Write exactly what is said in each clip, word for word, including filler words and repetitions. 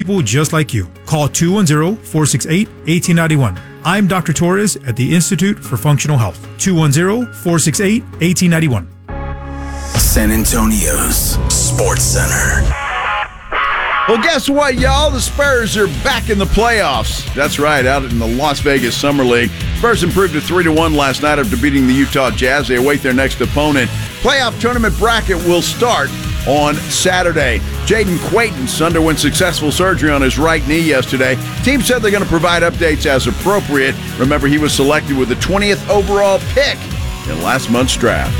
people just like you. Call two one zero, four six eight, one eight nine one. I'm Doctor Torres at the Institute for Functional Health. two one zero, four six eight, one eight nine one. San Antonio's Sports Center. Well, guess what, y'all? The Spurs are back in the playoffs. That's right, out in the Las Vegas Summer League. Spurs improved to three to one last night after beating the Utah Jazz. They await their next opponent. Playoff tournament bracket will start on Saturday. Jaden Quaitance underwent successful surgery on his right knee yesterday. Team said they're going to provide updates as appropriate. Remember, he was selected with the twentieth overall pick in last month's draft.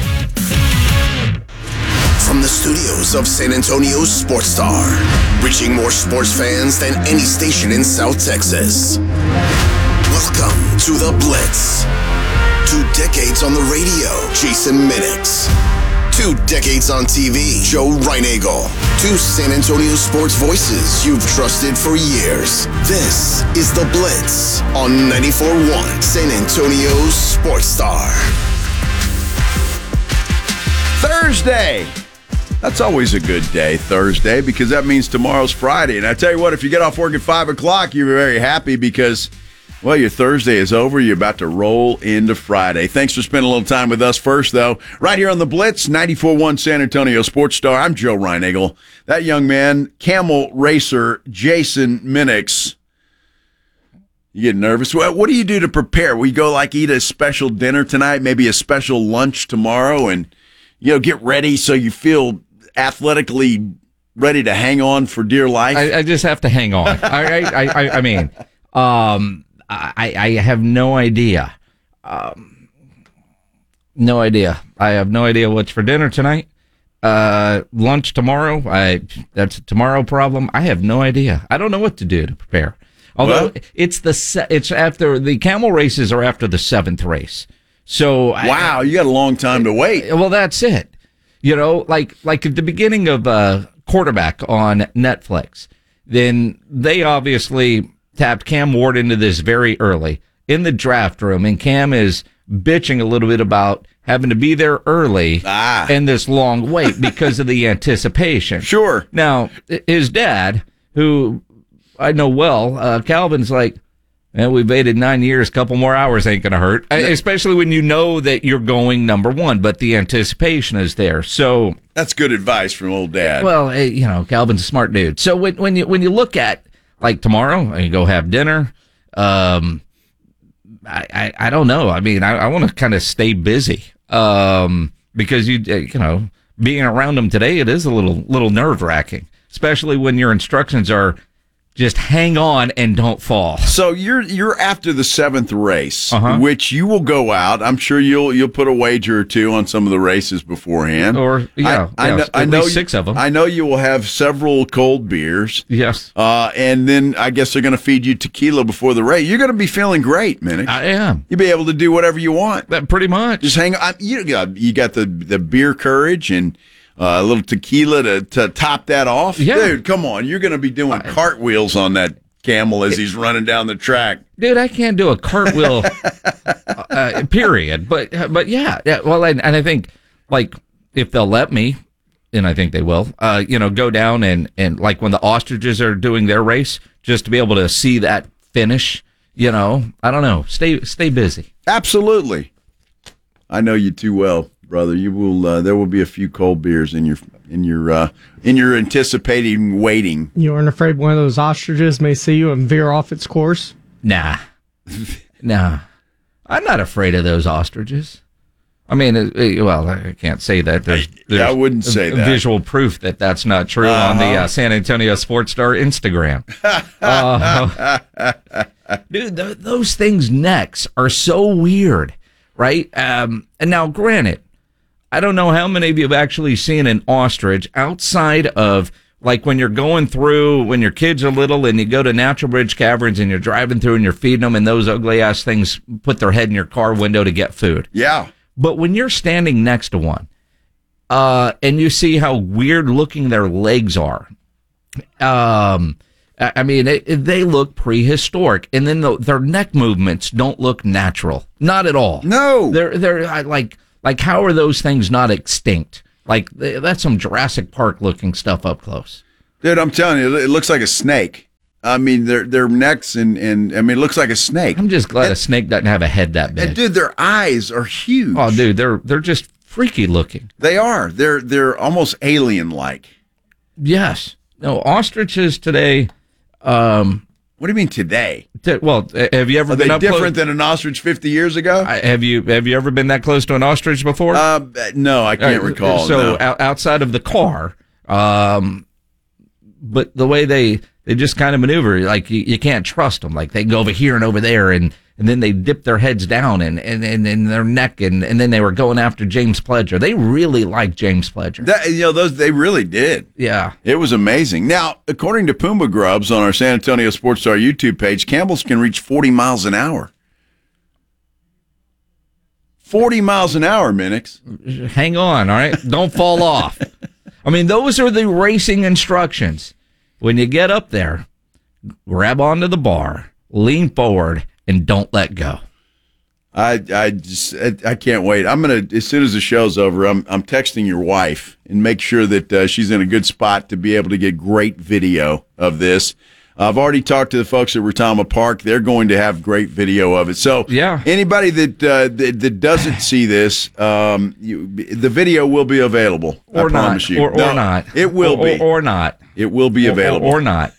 From the studios of San Antonio's Sports Star, reaching more sports fans than any station in South Texas. Welcome to The Blitz. Two decades on the radio, Jason Minix. Two decades on T V, Joe Reinagel. Two San Antonio sports voices you've trusted for years. This is The Blitz on ninety-four point one San Antonio's Sports Star. Thursday. That's always a good day, Thursday, because that means tomorrow's Friday. And I tell you what, if you get off work at five o'clock, you're very happy because, well, your Thursday is over. You're about to roll into Friday. Thanks for spending a little time with us first, though. Right here on The Blitz, ninety-four point one San Antonio Sports Star. I'm Joe Reinagel. That young man, camel racer Jason Minix. You get nervous? Well, what do you do to prepare? We go, like, eat a special dinner tonight, maybe a special lunch tomorrow, and, you know, get ready so you feel athletically ready to hang on for dear life? I, I just have to hang on. I, I, I, I mean, um, I, I have no idea. Um, no idea. I have no idea what's for dinner tonight. Uh, lunch tomorrow. I that's a tomorrow problem. I have no idea. I don't know what to do to prepare. Although well, it's the se- it's after the camel races are after the seventh race. So wow, I, you got a long time to wait. Well, that's it. You know, like like at the beginning of uh, Quarterback on Netflix, then they obviously tapped Cam Ward into this very early in the draft room, and Cam is bitching a little bit about having to be there early ah. and this long wait because of the anticipation. Sure. Now, his dad, who I know well, uh, Calvin's like, and we've waited nine years, a couple more hours ain't going to hurt, especially when you know that you're going number one, but the anticipation is there. So that's good advice from old dad. Well, you know, Calvin's a smart dude. So when, when you when you look at, like, tomorrow, you go have dinner, um, I, I, I don't know. I mean, I, I want to kind of stay busy um, because, you you know, being around them today, it is a little little nerve-wracking, especially when your instructions are just hang on and don't fall. So you're you're after the seventh race, uh-huh. which you will go out. I'm sure you'll you'll put a wager or two on some of the races beforehand. Or yeah, I, I yeah, know, at I know least you, six of them. I know you will have several cold beers. Yes, uh, and then I guess they're going to feed you tequila before the race. You're going to be feeling great, Minix. I am. You'll be able to do whatever you want. That pretty much. Just hang on. You got you got the the beer courage and. Uh, a little tequila to, to top that off. Yeah. Dude, come on. You're going to be doing cartwheels on that camel as he's running down the track. Dude, I can't do a cartwheel, uh, period. But, but yeah, yeah well, and, and I think, like, if they'll let me, and I think they will, uh, you know, go down and, and, like, when the ostriches are doing their race, just to be able to see that finish, you know, I don't know. Stay stay busy. Absolutely. I know you too well. Brother, you will. Uh, there will be a few cold beers in your in your uh, in your anticipating waiting. You aren't afraid one of those ostriches may see you and veer off its course? Nah, nah. I'm not afraid of those ostriches. I mean, it, it, well, I can't say that. There's, there's I wouldn't say that. Visual proof that that's not true uh-huh. on the uh, San Antonio Sports Star Instagram. uh, dude, th- those things' necks are so weird, right? Um, and now, granted. I don't know how many of you have actually seen an ostrich outside of, like, when you're going through, when your kids are little and you go to Natural Bridge Caverns and you're driving through and you're feeding them and those ugly-ass things put their head in your car window to get food. Yeah. But when you're standing next to one uh, and you see how weird-looking their legs are, um, I mean, it, it, they look prehistoric. And then the, their neck movements don't look natural. Not at all. No. They're, they're I, like... Like, how are those things not extinct? Like, that's some Jurassic Park looking stuff up close. Dude, I'm telling you, it looks like a snake. I mean, their their necks and, and I mean, it looks like a snake. I'm just glad a snake doesn't have a head that big. And dude, their eyes are huge. Oh, dude, they're they're just freaky looking. They are. They're they're almost alien-like. Yes. No, ostriches today. Um, What do you mean today? t- well, uh, have you ever Are been they up different close? than an ostrich fifty years ago? I- Have you have you ever been that close to an ostrich before? Uh, no, I can't Uh, recall. So no. out, outside of the car, um, but the way they they just kind of maneuver, like you, you can't trust them. Like they go over here and over there, and, and then they dip their heads down and and, and, and their neck, and, and then they were going after James Pledger. They really like James Pledger. That, you know, those they really did. Yeah. It was amazing. Now, according to Puma Grubs on our San Antonio Sports Star YouTube page, camels can reach forty miles an hour. forty miles an hour, Minix. Hang on, all right? Don't fall off. I mean, those are the racing instructions. When you get up there, grab onto the bar, lean forward, and don't let go. I I just I, I can't wait. I'm gonna as soon as the show's over, I'm I'm texting your wife and make sure that uh, she's in a good spot to be able to get great video of this. I've already talked to the folks at Retama Park. They're going to have great video of it. So Yeah. anybody that uh, that, that doesn't see this, um, you, the video will be available. Or I not. promise you. Or, or No, not. It will or, be. Or, or not. It will be Or- available. Or, or not.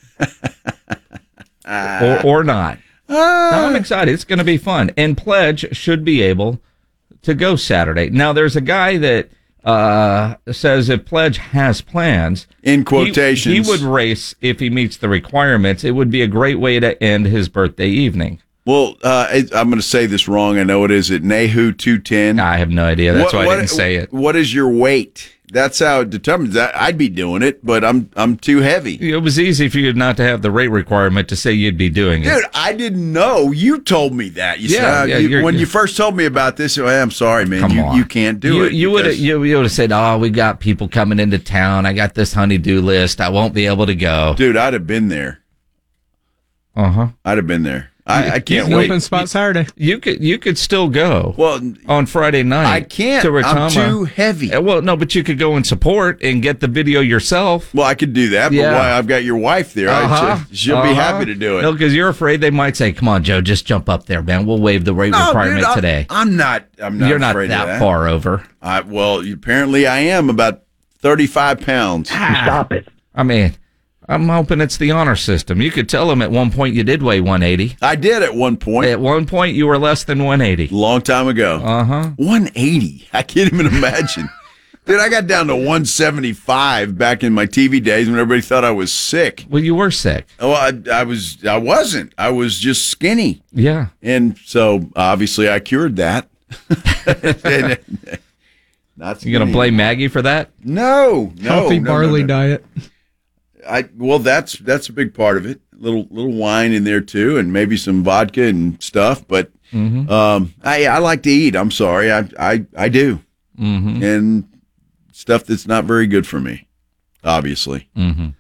or, or not. Now, I'm excited. It's going to be fun. And Pledge should be able to go Saturday. Now, there's a guy that uh, says if Pledge has plans, In he- quotations. he, would race if he meets the requirements. It would be a great way to end his birthday evening. Well, uh, it- I'm going to say this wrong. I know it is at Nahu two ten. I have no idea. That's What- why what- I didn't say it. What is your weight? That's how it determines that. I'd be doing it, but I'm I'm too heavy. It was easy for you not to have the rate requirement to say you'd be doing it. Dude, I didn't know. You told me that. You Yeah, said, yeah, you- you're- when you you're- first told me about this, oh, I'm sorry, man. Come you, on. you can't do you, it. You would have because- you, you would have said, "Oh, we got people coming into town. I got this honey-do list. I won't be able to go." Dude, I'd have been there. Uh huh. I'd have been there. I, I can't An wait. open spot Saturday. You could you could still go Well, on Friday night. I can't. To I'm Retama. too heavy. Uh, Well, no, but you could go and support and get the video yourself. Well, I could do that, but Yeah. why? I've got your wife there. I- Uh-huh. she'll be Uh-huh. happy to do it. No, because you're afraid they might say, "Come on, Joe, just jump up there, man. We'll waive the rate No, requirement dude, I'm- today." I'm not. I'm not. you're not afraid that, of that far over. I, well, apparently I am about thirty-five pounds. Stop it. I mean, I'm hoping it's the honor system. You could tell them at one point you did weigh one eighty. I did at one point, At one point, you were less than one eighty. a long time ago. Uh huh. one eighty. I can't even imagine. Dude, I got down to one seventy-five back in my T V days when everybody thought I was sick. Well, you were sick. Well, I, I was. I wasn't. I was just skinny, Yeah. and so obviously I cured that. Not You gonna skinny. blame Maggie for that? No, no, Healthy no, no, barley no. diet. I well, that's that's a big part of it. Little little wine in there too, and maybe some vodka and stuff. But Mm-hmm. um, I I like to eat. I'm sorry, I I I do, Mm-hmm. and stuff that's not very good for me. Obviously, Mm-hmm.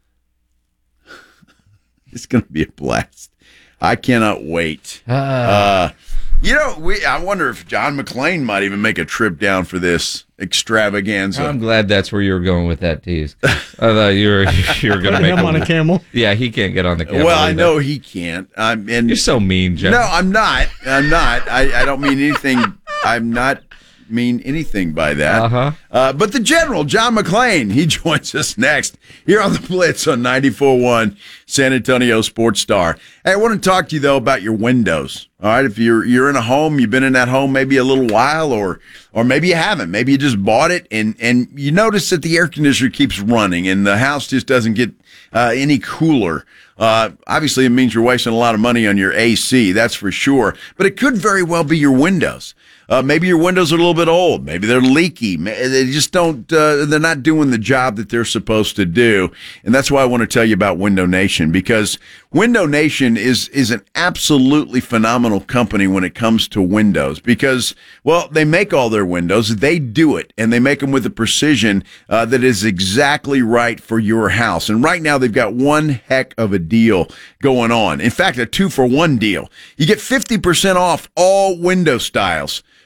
it's going to be a blast. I cannot wait. Uh, Uh, you know, we. I wonder if John McClane might even make a trip down for this extravaganza. I'm glad that's where you were going with that tease. I thought you were you were gonna Put make him on a camel. Yeah, he can't get on the camera. well, I either. know he can't. I'm and You're so mean, Jeff. No, I'm not. I'm not. I, I don't mean anything. I'm not mean anything by that. Uh-huh. Uh, but the General, John McClane, he joins us next here on the Blitz on ninety-four point one San Antonio Sports Star. Hey, I want to talk to you, though, about your windows. All right, if you're you're in a home, you've been in that home maybe a little while, or or maybe you haven't. Maybe you just bought it, and, and you notice that the air conditioner keeps running, and the house just doesn't get uh, any cooler. Uh, obviously, it means you're wasting a lot of money on your A C, that's for sure. But it could very well be your windows. Uh, maybe your windows are a little bit old. Maybe they're leaky. They just don't, uh, they're not doing the job that they're supposed to do. And that's why I want to tell you about Window Nation, because Window Nation is, is an absolutely phenomenal company when it comes to windows because, well, they make all their windows. They do it, and they make them with a precision uh, that is exactly right for your house. And right now, they've got one heck of a deal going on. In fact, a two-for-one deal. You get fifty percent off all window styles.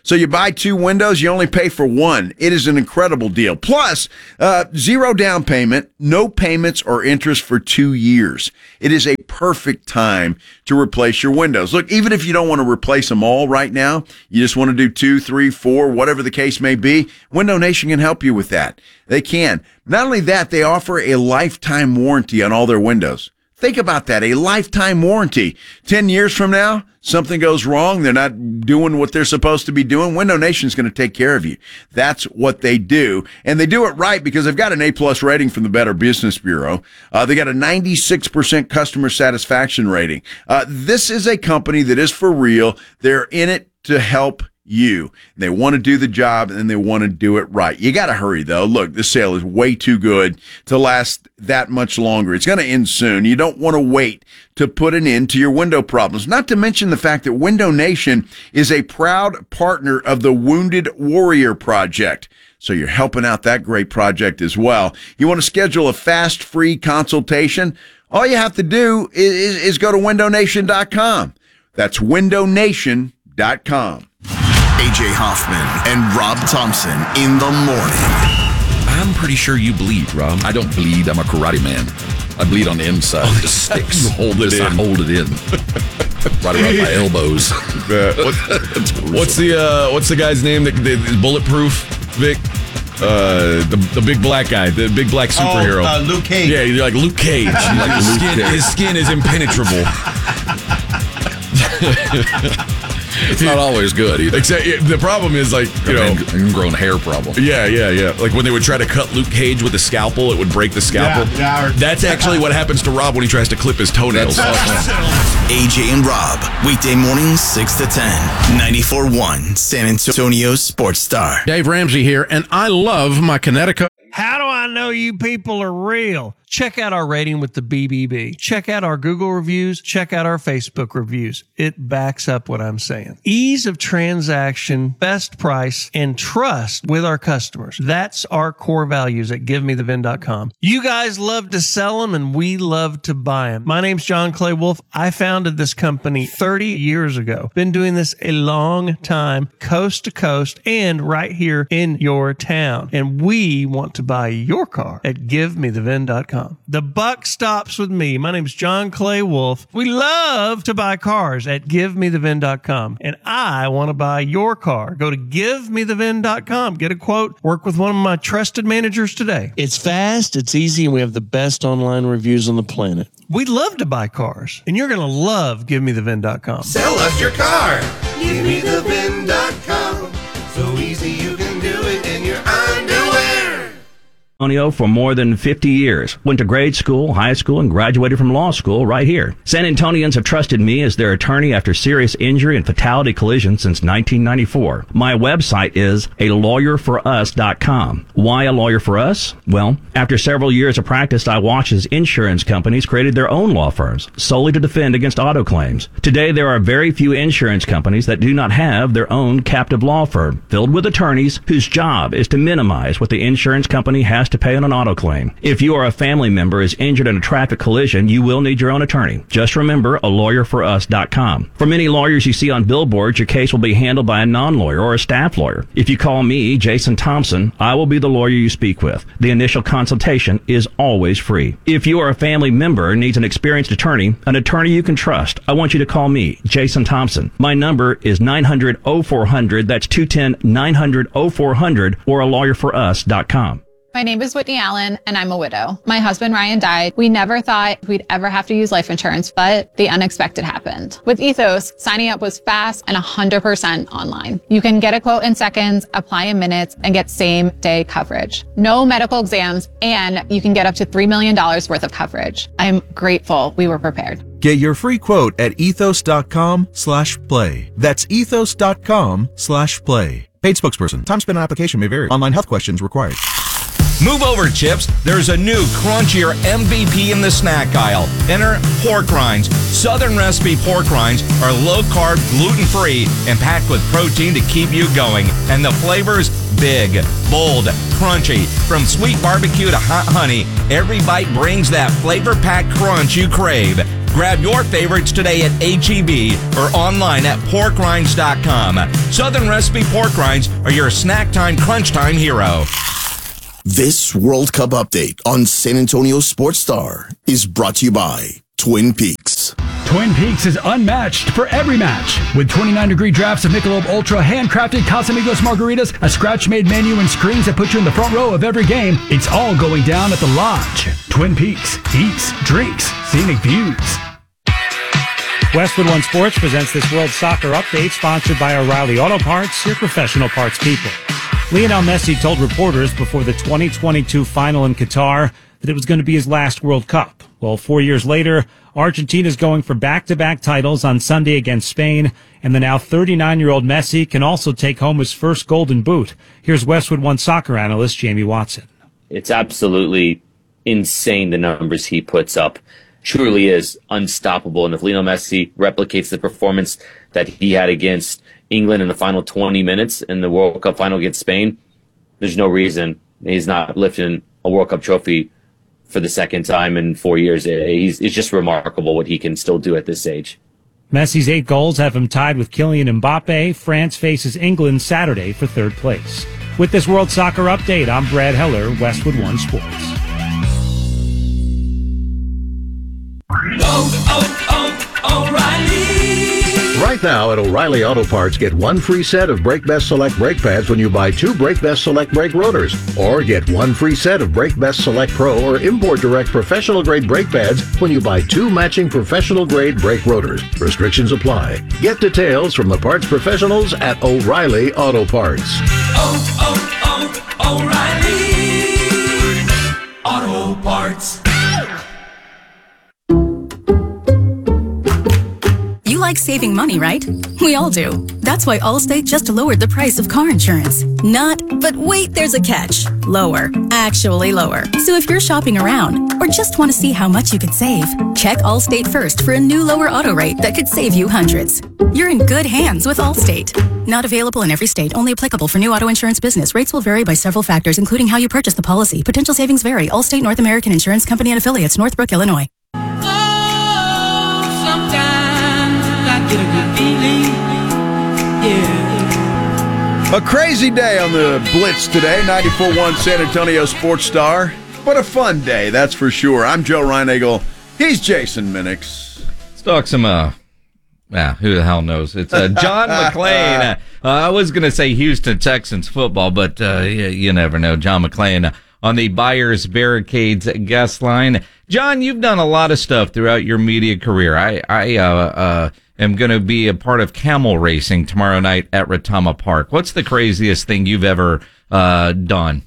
So you buy two windows, you only pay for one. It is an incredible deal. Plus, uh, zero down payment, no payments or interest for two years. It is a perfect time to replace your windows. Look, even if you don't want to replace them all right now, you just want to do two, three, four, whatever the case may be, Window Nation can help you with that. They can. Not only that, they offer a lifetime warranty on all their windows. Think about that, a lifetime warranty. Ten years from now, something goes wrong, they're not doing what they're supposed to be doing, Window Nation's going to take care of you. That's what they do. And they do it right because they've got an A-plus rating from the Better Business Bureau. Uh, they got a ninety-six percent customer satisfaction rating. Uh, this is a company that is for real. They're in it to help you. They want to do the job and they want to do it right. You got to hurry though. Look, this sale is way too good to last that much longer. It's going to end soon. You don't want to wait to put an end to your window problems. Not to mention the fact that Window Nation is a proud partner of the Wounded Warrior Project. So you're helping out that great project as well. You want to schedule a fast, free consultation? All you have to do is, is go to window nation dot com. That's window nation dot com. A J Hoffman and Rob Thompson in the morning. I'm pretty sure you bleed, Rob. I don't bleed. I'm a karate man. I bleed on the inside. Oh, the sticks. You hold it Just in. I hold it in. Right around my elbows. Uh, what, what's the uh, what's the guy's name that, that is bulletproof, Vic? Uh, the the big black guy, the big black superhero. Oh, uh, Luke Cage. Yeah, you're like Luke Cage. Like his, Luke skin, Cage. His skin is impenetrable. It's not always good either. Except the problem is, like, you know, ingrown hair problem. Yeah, yeah, yeah. Like when they would try to cut Luke Cage with a scalpel, it would break the scalpel. Yeah, yeah. That's actually what happens to Rob when he tries to clip his toenails. A J and Rob, weekday mornings six to ten, ninety-four point one San Antonio Sports Star. Dave Ramsey here, and I love my Connecticut. How do I know you people are real? Check out our rating with the B B B. Check out our Google reviews. Check out our Facebook reviews. It backs up what I'm saying. Ease of transaction, best price, and trust with our customers. That's our core values at give me the vin dot com. You guys love to sell them, and we love to buy them. My name's John Clay Wolf. I founded this company thirty years ago. Been doing this a long time, coast to coast, and right here in your town. And we want to buy your car at give me the vin dot com. The buck stops with me. My name's John Clay Wolf. We love to buy cars at give me the vin dot com. And I want to buy your car. Go to give me the vin dot com. Get a quote. Work with one of my trusted managers today. It's fast, it's easy, and we have the best online reviews on the planet. We love to buy cars, and you're going to love give me the vin dot com. Sell us your car. give me the vin dot com. So easy you can do it in your underwear. For more than fifty years. Went to grade school, high school, and graduated from law school right here. San Antonians have trusted me as their attorney after serious injury and fatality collision since nineteen ninety-four. My website is a lawyer for us dot com. Why a lawyer for us? Well, after several years of practice, I watched as insurance companies created their own law firms solely to defend against auto claims. Today, there are very few insurance companies that do not have their own captive law firm filled with attorneys whose job is to minimize what the insurance company has to pay on an auto claim. If you or a family member is injured in a traffic collision, you will need your own attorney. Just remember a lawyer for us dot com. For many lawyers you see on billboards, your case will be handled by a non-lawyer or a staff lawyer. If you call me, Jason Thompson, I will be the lawyer you speak with. The initial consultation is always free. If you or a family member needs an experienced attorney, an attorney you can trust, I want you to call me, Jason Thompson. My number is nine hundred oh four hundred. That's two one zero, nine hundred, oh four hundred or a lawyer for us dot com. My name is Whitney Allen, and I'm a widow. My husband, Ryan, died. We never thought we'd ever have to use life insurance, but the unexpected happened. With Ethos, signing up was fast and one hundred percent online. You can get a quote in seconds, apply in minutes, and get same-day coverage. No medical exams, and you can get up to three million dollars worth of coverage. I'm grateful we were prepared. Get your free quote at ethos dot com slash play. That's ethos dot com slash play. Paid spokesperson. Time spent on application may vary. Online health questions required. Move over, Chips. There's a new crunchier M V P in the snack aisle. Enter pork rinds. Southern recipe pork rinds are low-carb, gluten-free, and packed with protein to keep you going. And the flavors, big, bold, crunchy. From sweet barbecue to hot honey, every bite brings that flavor-packed crunch you crave. Grab your favorites today at H E B or online at pork rinds dot com. Southern Recipe Pork Rinds are your snack time, crunch time hero. This World Cup update on San Antonio Sports Star is brought to you by Twin Peaks. Twin Peaks is unmatched for every match. With twenty-nine degree drafts of Michelob Ultra, handcrafted Casamigos margaritas, a scratch-made menu, and screens that put you in the front row of every game, it's all going down at the Lodge. Twin Peaks. Eats, drinks, scenic views. Westwood One Sports presents this World Soccer Update, sponsored by O'Reilly Auto Parts, your professional parts people. Lionel Messi told reporters before the twenty twenty-two final in Qatar that it was going to be his last World Cup. Well, four years later, Argentina's going for back-to-back titles on Sunday against Spain, and the now thirty-nine-year-old Messi can also take home his first Golden Boot. Here's Westwood One soccer analyst Jamie Watson. It's absolutely insane, the numbers he puts up. Truly is unstoppable. And if Lionel Messi replicates the performance that he had against England in the final twenty minutes in the World Cup final against Spain, there's no reason he's not lifting a World Cup trophy for the second time in four years. He's, it's just remarkable what he can still do at this age. Messi's eight goals have him tied with Kylian Mbappe. France faces England Saturday for third place. With this World Soccer Update, I'm Brad Heller, Westwood One Sports. Oh, oh, oh, O'Reilly! Right now at O'Reilly Auto Parts, get one free set of Brake Best Select brake pads when you buy two Brake Best Select brake rotors. Or get one free set of Brake Best Select Pro or Import Direct professional grade brake pads when you buy two matching professional grade brake rotors. Restrictions apply. Get details from the parts professionals at O'Reilly Auto Parts. Oh, oh, oh, O'Reilly! Auto Parts. You like saving money, right? We all do. That's why Allstate just lowered the price of car insurance. Not, but wait, there's a catch. Lower. Actually lower. So if you're shopping around or just want to see how much you could save, check Allstate first for a new lower auto rate that could save you hundreds. You're in good hands with Allstate. Not available in every state. Only applicable for new auto insurance business. Rates will vary by several factors, including how you purchase the policy. Potential savings vary. Allstate North American Insurance Company and Affiliates, Northbrook, Illinois. Get a good feeling, yeah. A crazy day on the Blitz today, ninety-four point one San Antonio Sports Star. But a fun day, that's for sure. I'm Joe Reinagle. He's Jason Minix. Let's talk some, uh, yeah, who the hell knows? It's uh, John McClain. Uh, I was going to say Houston Texans football, but uh, you, you never know. John McClain on the Buyers Barricades guest line. John, you've done a lot of stuff throughout your media career. I, I, uh, uh, am going to be a part of camel racing tomorrow night at Retama Park. What's the craziest thing you've ever uh, done?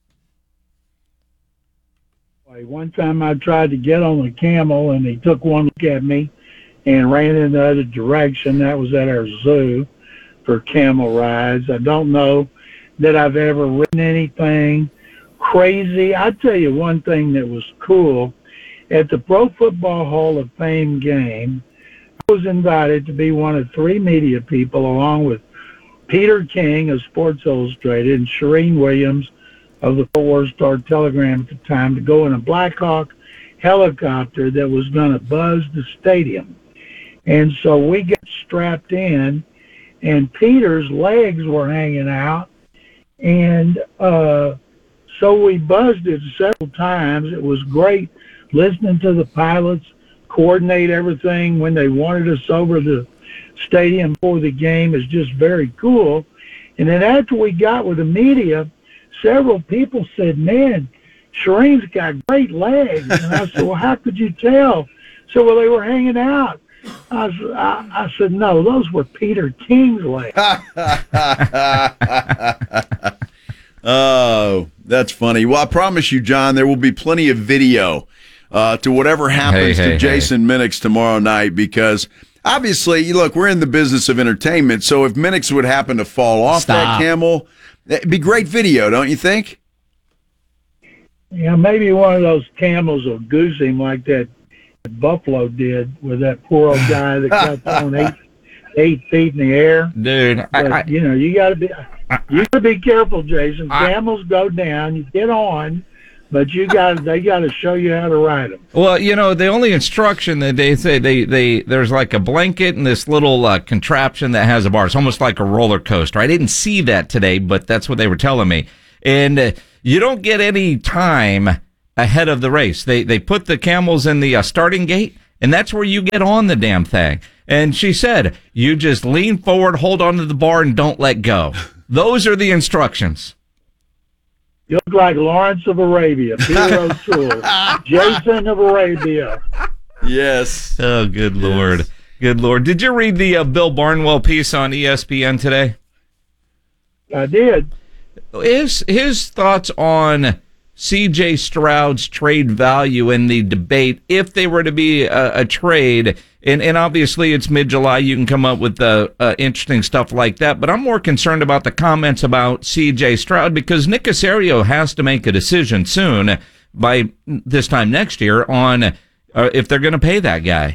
One time I tried to get on the camel, and he took one look at me and ran in the other direction. That was at our zoo for camel rides. I don't know that I've ever ridden anything crazy. I'll tell you one thing that was cool. At the Pro Football Hall of Fame game, I was invited to be one of three media people, along with Peter King of Sports Illustrated and Shereen Williams of the Four Star Telegram at the time, to go in a Black Hawk helicopter that was going to buzz the stadium. And so we got strapped in, and Peter's legs were hanging out, and uh, so we buzzed it several times. It was great listening to the pilots coordinate everything when they wanted us over the stadium for the game. Is just very cool. And then after we got with the media, several people said, "Man, Shereen's got great legs." And I said, "Well, how could you tell?" So, "Well, they were hanging out." I, I, I said, "No, those were Peter King's legs." Oh, that's funny. Well, I promise you, John, there will be plenty of video uh, to whatever happens hey, hey, to Jason hey. Minix tomorrow night, because obviously, look, we're in the business of entertainment, so if Minix would happen to fall off Stop. that camel, it'd be great video, don't you think? Yeah, maybe one of those camels will goose him like that Buffalo did with that poor old guy that got thrown eight, eight feet in the air. Dude, but, I, I, you know, you got to be you got to be careful, Jason. I, Camels go down, you get on, but you got they got to show you how to ride them. Well, you know, the only instruction that they say they, they there's like a blanket and this little uh, contraption that has a bar. It's almost like a roller coaster. I didn't see that today, but that's what they were telling me. And uh, you don't get any time ahead of the race. They they put the camels in the uh, starting gate, and that's where you get on the damn thing. And she said, you just lean forward, hold onto the bar, and don't let go. Those are the instructions. You look like Lawrence of Arabia, Peter O'Toole, Jason of Arabia. Yes. Oh, good Lord. Yes. Good Lord. Did you read the uh, Bill Barnwell piece on E S P N today? I did. His, his thoughts on C J Stroud's trade value in the debate, if they were to be a, a trade, and, and obviously it's mid-July, you can come up with uh, uh, interesting stuff like that, but I'm more concerned about the comments about C J Stroud because Nick Caserio has to make a decision soon, by this time next year, on uh, if they're going to pay that guy.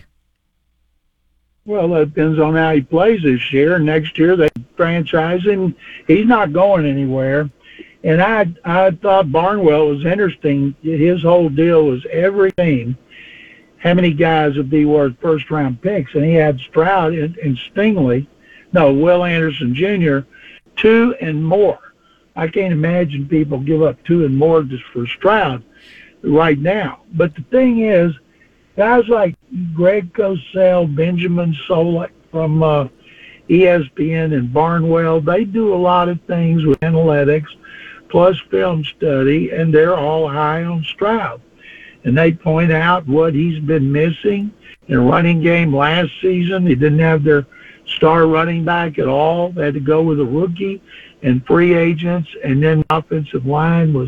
Well, it depends on how he plays this year. Next year, they franchise him. He's not going anywhere. And I I thought Barnwell was interesting. His whole deal was every team, how many guys would be worth first-round picks. And he had Stroud and, and Stingley, no, Will Anderson Junior, two and more. I can't imagine people give up two and more just for Stroud right now. But the thing is, guys like Greg Cosell, Benjamin Solak from uh, E S P N and Barnwell, they do a lot of things with analytics plus film study, and they're all high on Stroud. And they point out what he's been missing in a running game last season. They didn't have their star running back at all. They had to go with a rookie and free agents, and then the offensive line was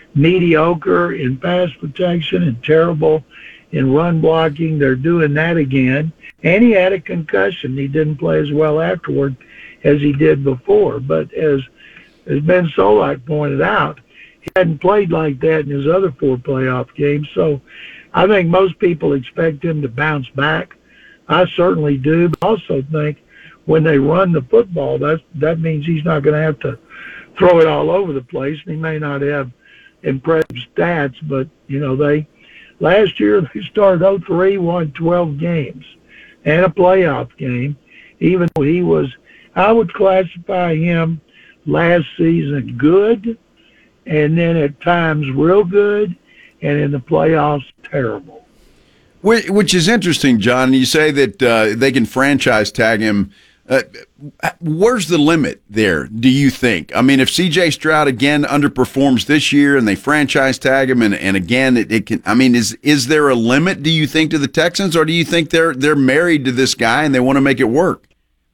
mediocre in pass protection and terrible in run blocking. They're doing that again. And he had a concussion. He didn't play as well afterward as he did before. But as as Ben Solak pointed out, he hadn't played like that in his other four playoff games. So I think most people expect him to bounce back. I certainly do. But I also think when they run the football, that, that means he's not going to have to throw it all over the place. And he may not have impressive stats, but, you know, they last year they started oh three, won twelve games and a playoff game, even though he was, I would classify him last season good, and then at times real good, and in the playoffs terrible. Which, which is interesting, John. You say that uh, they can franchise tag him. Uh, where's the limit there, do you think? I mean, if C J Stroud again underperforms this year and they franchise tag him, and, and again it, it can. I mean, is is there a limit, do you think, to the Texans, or do you think they're they're married to this guy and they want to make it work?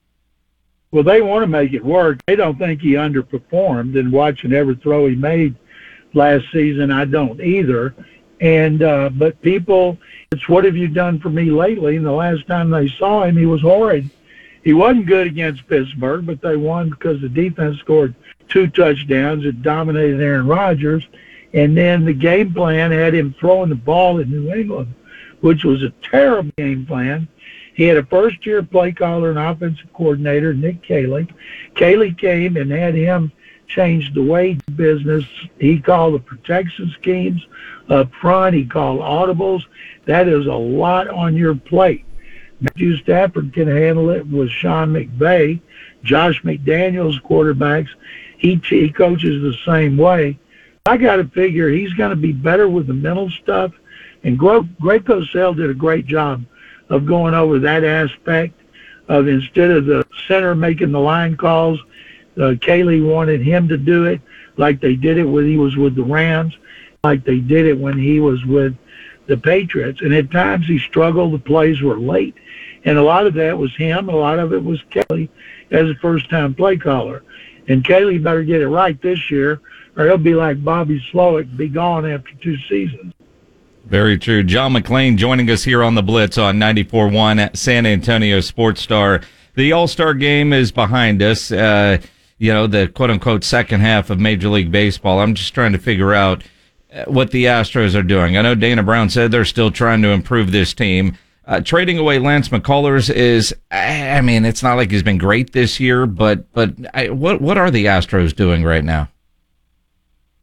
Well, they want to make it work. They don't think he underperformed, and watching every throw he made last season, I don't either. And uh, but people, it's what have you done for me lately? And the last time they saw him, he was horrid. He wasn't good against Pittsburgh, but they won because the defense scored two touchdowns. It dominated Aaron Rodgers. And then the game plan had him throwing the ball in New England, which was a terrible game plan. He had a first-year play caller and offensive coordinator, Nick Caley. Caley came and had him change the weight business. He called the protection schemes up front. He called audibles. That is a lot on your plate. Matthew Stafford can handle it with Sean McVay. Josh McDaniels, quarterbacks, he, he coaches the same way. I got to figure he's going to be better with the mental stuff. And Greg Cosell did a great job of going over that aspect of, instead of the center making the line calls, uh, Caley wanted him to do it like they did it when he was with the Rams, like they did it when he was with the Patriots. And at times he struggled. The plays were late. And a lot of that was him. A lot of it was Caley as a first-time play caller. And Caley better get it right this year, or he'll be like Bobby Slowick, be gone after two seasons. Very true. John McClain joining us here on the Blitz on ninety-four point one San Antonio Sports Star. The All-Star game is behind us. Uh, you know, the quote-unquote second half of Major League Baseball. I'm just trying to figure out what the Astros are doing. I know Dana Brown said they're still trying to improve this team. Uh, trading away Lance McCullers is, I mean, it's not like he's been great this year, but but I, what what are the Astros doing right now?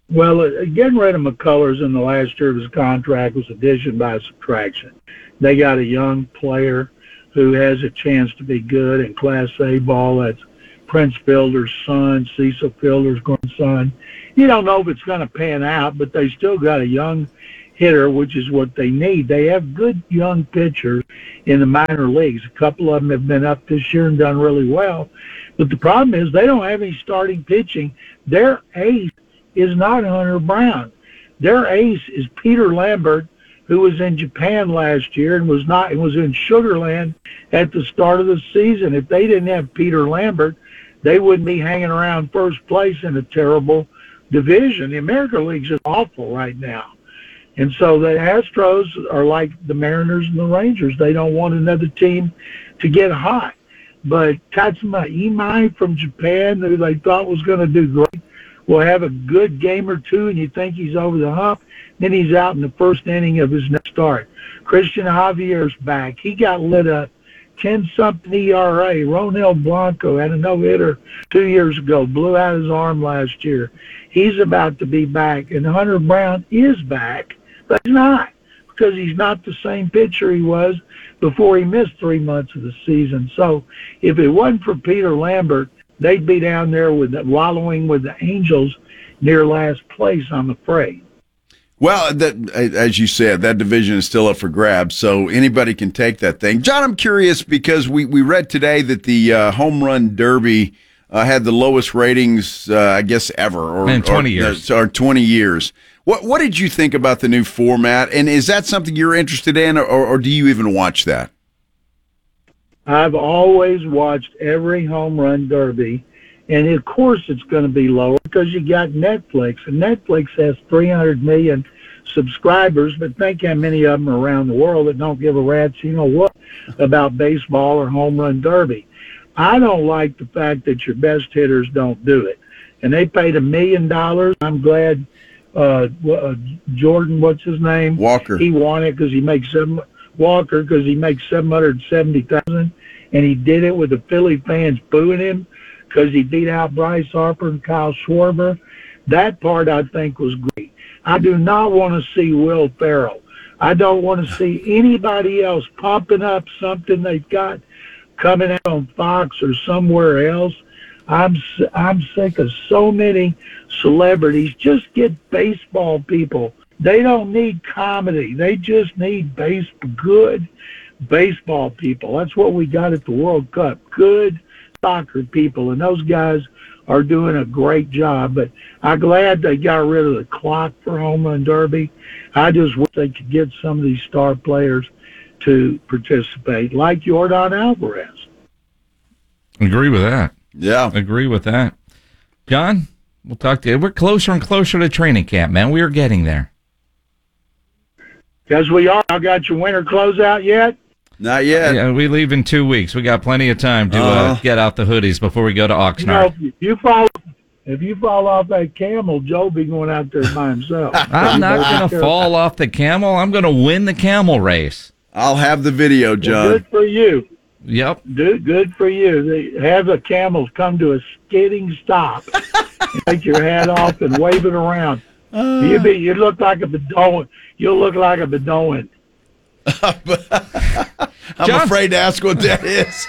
Well, uh, getting rid of McCullers in the last year of his contract was addition by subtraction. They got a young player who has a chance to be good in Class A ball. That's Prince Fielder's son, Cecil Fielder's grandson. You don't know if it's going to pan out, but they still got a young hitter, which is what they need. They have good young pitchers in the minor leagues. A couple of them have been up this year and done really well. But the problem is they don't have any starting pitching. Their ace is not Hunter Brown. Their ace is Peter Lambert, who was in Japan last year and was not was in Sugarland at the start of the season. If they didn't have Peter Lambert, they wouldn't be hanging around first place in a terrible division. The American League's just awful right now. And so the Astros are like the Mariners and the Rangers. They don't want another team to get hot. But Tatsuma Imai from Japan, who they thought was going to do great, will have a good game or two, and you think he's over the hump. Then he's out in the first inning of his next start. Christian Javier's back. He got lit up. ten-something E R A. Ronel Blanco had a no-hitter two years ago, blew out his arm last year. He's about to be back. And Hunter Brown is back, but he's not, because he's not the same pitcher he was before he missed three months of the season. So if it wasn't for Peter Lambert, they'd be down there with the, wallowing with the Angels near last place, I'm afraid. Well, that, as you said, that division is still up for grabs, so anybody can take that thing. John, I'm curious because we, we read today that the uh, home run derby uh, had the lowest ratings, uh, I guess, ever. Or, In twenty or, years. Or twenty years. What what did you think about the new format, and is that something you're interested in, or, or do you even watch that? I've always watched every home run derby, and of course it's going to be lower because you got Netflix, and Netflix has three hundred million subscribers, but think how many of them are around the world that don't give a rat's you know what about baseball or home run derby. I don't like the fact that your best hitters don't do it, and they paid a million dollars. I'm glad uh, uh, Jordan, what's his name? Walker. He won it because he makes seven. Walker because he makes seven hundred seventy thousand, and he did it with the Philly fans booing him because he beat out Bryce Harper and Kyle Schwarber. That part I think was great. I do not want to see Will Ferrell. I don't want to see anybody else pumping up something they've got coming out on Fox or somewhere else. I'm I'm sick of so many celebrities. Just get baseball people. They don't need comedy. They just need base good baseball people. That's what we got at the World Cup. Good soccer people, and those guys are doing a great job. But I'm glad they got rid of the clock for home run derby. I just wish they could get some of these star players to participate, like Yordan Alvarez. Agree with that. Yeah. Agree with that. John, we'll talk to you. We're closer and closer to training camp, man. We are getting there. Because we are. I got your winter clothes out yet? Not yet. Yeah, we leave in two weeks. We got plenty of time to uh, Uh-huh. get out the hoodies before we go to Oxnard. You know, if you fall, if you fall off that camel, Joe be going out there by himself. I'm not going to fall off the camel. I'm going to win the camel race. I'll have the video, John. Well, good for you. Yep. Good, good for you. They have the camels come to a skidding stop. Take your hat off and wave it around. Uh, you be, you look like a Bedouin. You'll look like a Bedouin. I'm John, afraid to ask what that is.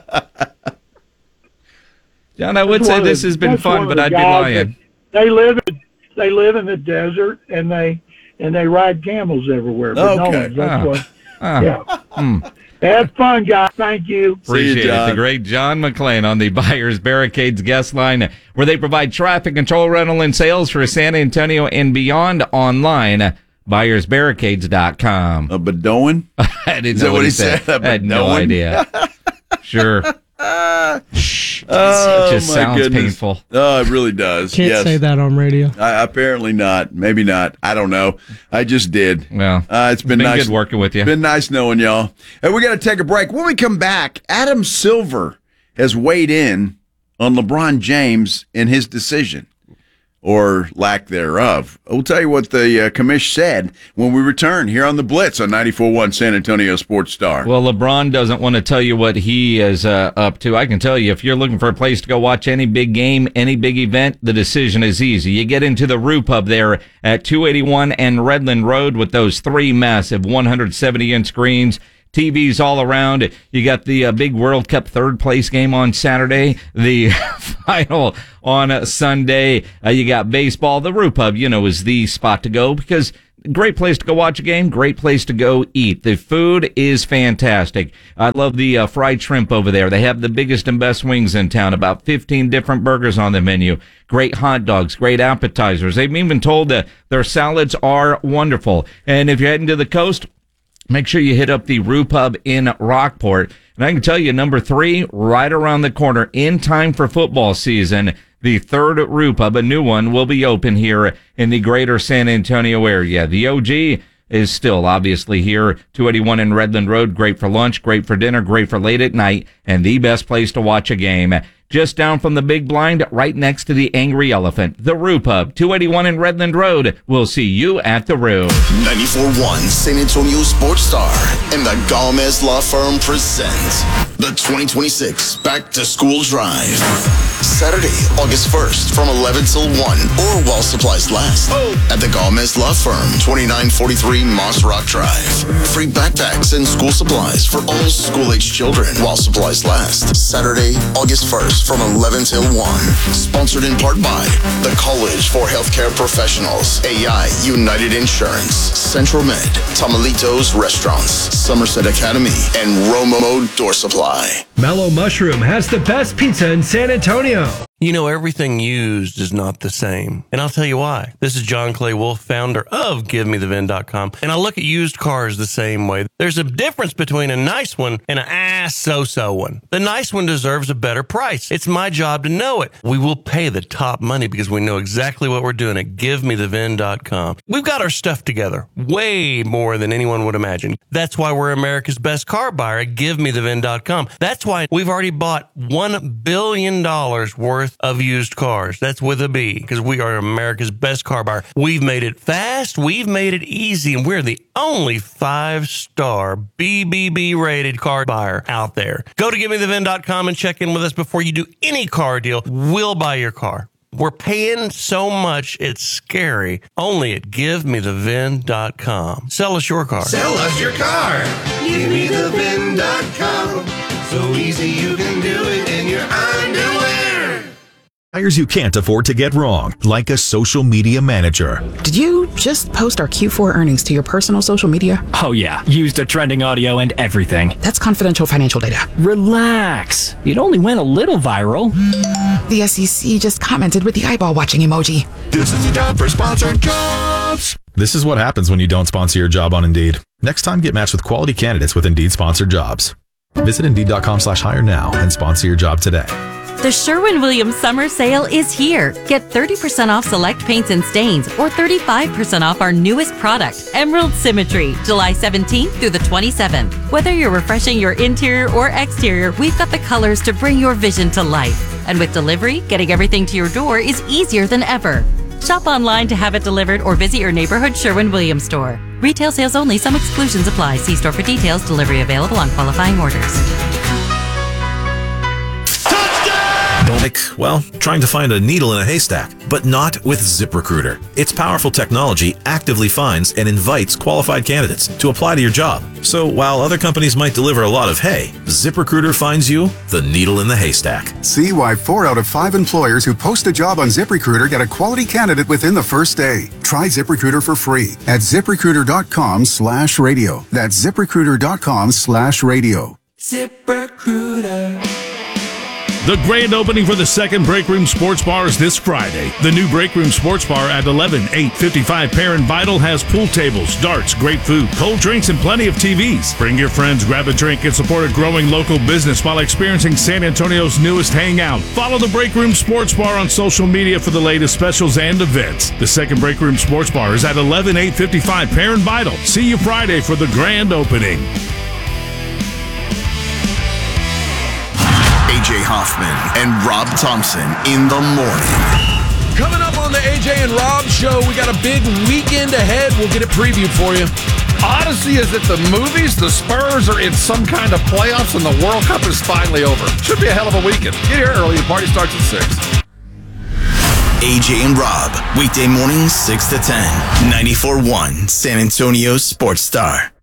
John, I would That's say one of this the- has been that's fun, one of but the I'd be guys lying. that- They live in they live in the desert and they and they ride camels everywhere. Okay. Bedouins, that's Ah. what. Ah. Yeah. Hmm. Have fun, guys. Thank you. Appreciate it. The great John McClain on the Buyers Barricades guest line, where they provide traffic control, rental, and sales for San Antonio and beyond online. buyers barricades dot com. A Bedouin? I didn't Is know that what what he he said. said? A I had no Bedouin? idea. Sure. Shh. Oh, It just my sounds goodness. painful. Oh, it really does. Can't yes. say that on radio. I, apparently not. Maybe not. I don't know. I just did. Well, uh, it's been, been nice good working with you. Been nice knowing y'all. And we got to take a break. When we come back, Adam Silver has weighed in on LeBron James and his decision. or lack thereof. We'll tell you what the uh, commish said when we return here on the Blitz on ninety-four point one San Antonio Sports Star. Well, LeBron doesn't want to tell you what he is uh, up to. I can tell you, if you're looking for a place to go watch any big game, any big event, the decision is easy. You get into the Rue Pub there at two eighty-one and Redland Road with those three massive one hundred seventy inch screens. T Vs all around. You got the uh, big World Cup third place game on Saturday, the final on uh, Sunday. Uh, you got baseball. The Rue Pub, you know, is the spot to go because great place to go watch a game, great place to go eat. The food is fantastic. I love the uh, fried shrimp over there. They have the biggest and best wings in town, about fifteen different burgers on the menu. Great hot dogs, great appetizers. They've even told that their salads are wonderful. And if you're heading to the coast, make sure you hit up the Rue Pub in Rockport. And I can tell you, number three, right around the corner, in time for football season, the third Rue Pub, a new one, will be open here in the greater San Antonio area. The O G is still obviously here, two eighty-one in Redland Road. Great for lunch, great for dinner, great for late at night, and the best place to watch a game. Just down from the big blind, right next to the Angry Elephant, the Rue Pub, two eighty-one in Redland Road. We'll see you at the Rue. ninety-four point one San Antonio Sports Star and the Gomez Law Firm present the twenty twenty-six Back to School Drive. Saturday, August first from eleven till one or while supplies last at the Gomez Law Firm, twenty-nine forty-three Moss Rock Drive. Free backpacks and school supplies for all school-age children while supplies last. Saturday, August first from eleven till one. Sponsored in part by the College for Healthcare Professionals, A I United Insurance, Central Med, Tamalitos Restaurants, Somerset Academy, and Romo Door Supply. Mellow Mushroom has the best pizza in San Antonio. You know, everything used is not the same. And I'll tell you why. This is John Clay Wolf, founder of Give Me The Vin dot com. And I look at used cars the same way. There's a difference between a nice one and an ass so-so one. The nice one deserves a better price. It's my job to know it. We will pay the top money because we know exactly what we're doing at Give Me The Vin dot com. We've got our stuff together way more than anyone would imagine. That's why we're America's best car buyer at Give Me The Vin dot com. That's why we've already bought one billion dollars worth of used cars. That's with a B, because we are America's best car buyer. We've made it fast, we've made it easy, and we're the only five-star B B B rated car buyer out there. Go to Give Me The Vin dot com and check in with us before you do any car deal. We'll buy your car. We're paying so much, it's scary. Only at Give Me The Vin dot com. Sell us your car. Sell us your car. Give Me The Vin dot com. So easy you can do it in your underwear. Hires you can't afford to get wrong, like a social media manager. Did you just post our Q four earnings to your personal social media? Oh yeah, used a trending audio and everything. That's confidential financial data. Relax. It only went a little viral. The S E C just commented with the eyeball watching emoji. This is the job for sponsored jobs. This is what happens when you don't sponsor your job on Indeed. Next time, get matched with quality candidates with Indeed sponsored jobs. Visit Indeed.com slash hire now and sponsor your job today. The Sherwin-Williams Summer Sale is here. Get thirty percent off select paints and stains or thirty-five percent off our newest product, Emerald Symmetry, July seventeenth through the twenty-seventh. Whether you're refreshing your interior or exterior, we've got the colors to bring your vision to life. And with delivery, getting everything to your door is easier than ever. Shop online to have it delivered or visit your neighborhood Sherwin-Williams store. Retail sales only. Some exclusions apply. See store for details. Delivery available on qualifying orders. Like, well, trying to find a needle in a haystack, but not with ZipRecruiter. Its powerful technology actively finds and invites qualified candidates to apply to your job. So while other companies might deliver a lot of hay, ZipRecruiter finds you the needle in the haystack. See why four out of five employers who post a job on ZipRecruiter get a quality candidate within the first day. Try ZipRecruiter for free at ZipRecruiter.com slash radio. That's ZipRecruiter.com slash radio. ZipRecruiter. The grand opening for the second Break Room Sports Bar is this Friday. The new Break Room Sports Bar at eleven eight fifty-five Perrin Vital has pool tables, darts, great food, cold drinks, and plenty of T Vs. Bring your friends, grab a drink, and support a growing local business while experiencing San Antonio's newest hangout. Follow the Break Room Sports Bar on social media for the latest specials and events. The second Break Room Sports Bar is at eleven eight fifty-five Perrin Vital. See you Friday for the grand opening. A J Hoffman and Rob Thompson in the morning. Coming up on the A J and Rob Show. We got a big weekend ahead. We'll get it previewed for you. Odyssey is at the movies. The Spurs are in some kind of playoffs, and the World Cup is finally over. Should be a hell of a weekend. Get here early. The party starts at six. A J and Rob, weekday mornings six to ten, ninety-four point one San Antonio Sports Star.